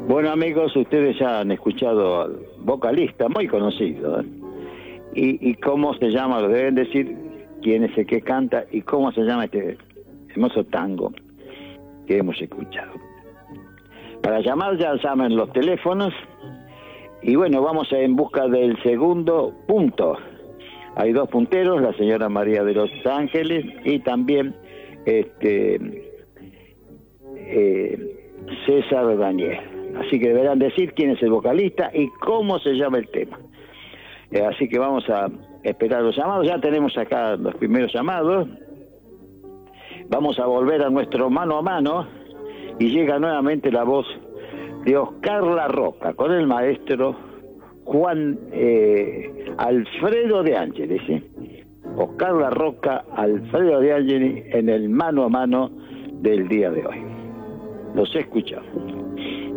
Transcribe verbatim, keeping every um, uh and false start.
Bueno, amigos, ustedes ya han escuchado al vocalista muy conocido, ¿eh? y, y cómo se llama, lo deben decir quién es el que canta y cómo se llama este hermoso tango que hemos escuchado. Para llamar ya llamen los teléfonos y bueno, vamos en busca del segundo punto. Hay dos punteros, la señora María de los Ángeles y también este eh, César Daniel. Así que deberán decir quién es el vocalista y cómo se llama el tema. Eh, así que vamos a esperar los llamados. Ya tenemos acá los primeros llamados. Vamos a volver a nuestro mano a mano y llega nuevamente la voz de Oscar La Roca con el maestro Juan eh, Alfredo de Ángeles, ¿sí? Oscar La Roca, Alfredo de Ángeles en el mano a mano del día de hoy. Los escuchamos.